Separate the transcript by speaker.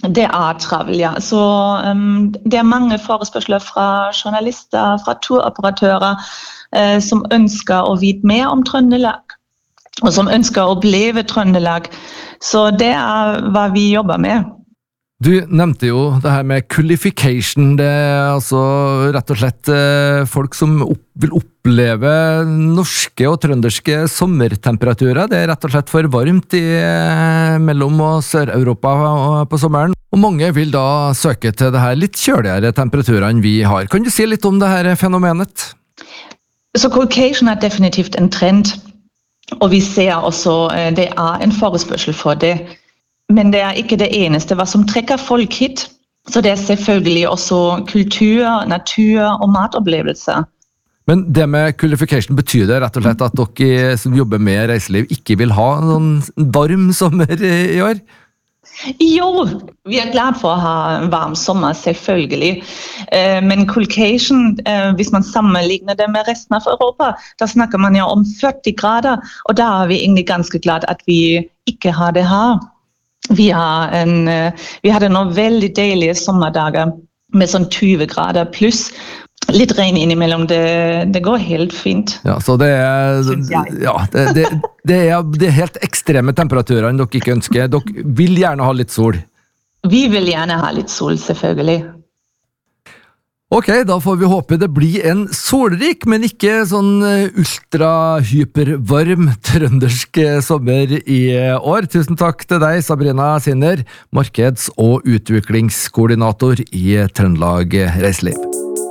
Speaker 1: Det travel, ja. Så det mange forespørsler fra journalister, fra turoperatører, som ønsker å vite mer om Trøndelag, og som ønsker å oppleve Trøndelag. Så det hva vi jobber med.
Speaker 2: Du nevnte jo det her med coolification, det altså rett og slett folk som vil oppleve norske og trønderske sommertemperaturer. Det rett og slett for varmt i mellom- og Sør-Europa på sommeren. Og mange vil da søke til det her litt kjøligere temperaturene vi har. Kan du si litt om det her fenomenet?
Speaker 1: Så coolification definitivt en trend, og vi ser også det en forespørsel for det. Men det ikke det eneste hva som trekker folk hit. Så det selvfølgelig også kultur, natur og matopplevelser.
Speaker 2: Men det med coolification betyr det rett og slett at dere som jobber med reiseliv ikke vil ha noen varm sommer i år?
Speaker 1: Jo, vi glad for å ha en varm sommer, selvfølgelig. Men coolification, hvis man sammenligner det med resten av Europa, da snakker man jo om 40 grader, og da vi egentlig ganske glad at vi ikke har det her. Vi hadde noen veldig deilige sommerdager med sånn 20 grader pluss. Litt regn innimellom, det går helt fint.
Speaker 2: Ja, så det er helt ekstreme temperaturer dere ikke ønsker. Dere vil gjerne ha litt sol.
Speaker 1: Vi vil gjerne ha litt sol, selvfølgelig.
Speaker 2: Ok, da får vi håpe det blir en solrik, men ikke sånn ultra-hypervarm trøndersk sommer i år. Tusen takk til deg, Sabrina Sinner, markeds- og utviklingskoordinator i Trøndelag Reiseliv.